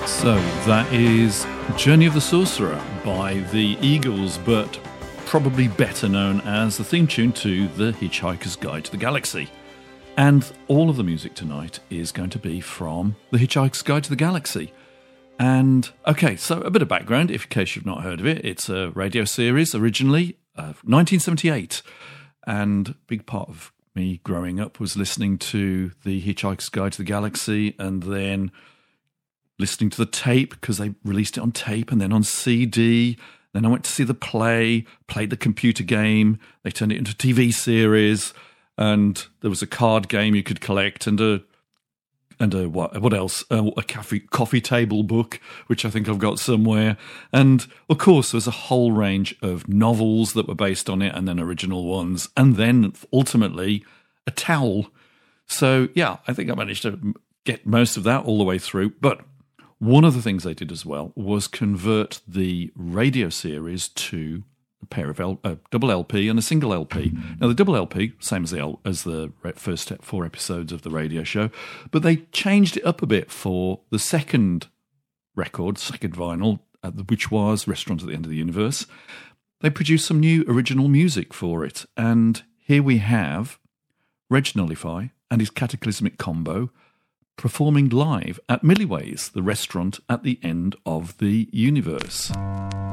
So that is Journey of the Sorcerer by the Eagles, but probably better known as the theme tune to The Hitchhiker's Guide to the Galaxy. And all of the music tonight is going to be from The Hitchhiker's Guide to the Galaxy. And, okay, so a bit of background, in case you've not heard of it. It's a radio series, originally, 1978. And a big part of me growing up was listening to The Hitchhiker's Guide to the Galaxy and then listening to the tape, because they released it on tape and then on CD. Then I went to see the play, played the computer game. They turned it into a TV series, and there was a card game you could collect, and a what else? A coffee table book, which I think I've got somewhere. And of course, there's a whole range of novels that were based on it, and then original ones, and then ultimately a towel. So yeah, I think I managed to get most of that all the way through, but one of the things they did as well was convert the radio series to a pair of double LP and a single LP. Now, the double LP, same as the first 4 episodes of the radio show, but they changed it up a bit for the second record, second vinyl, which was Restaurant at the End of the Universe. They produced some new original music for it, and here we have Reg Nullify and his Cataclysmic Combo performing live at Milliways, the restaurant at the end of the universe.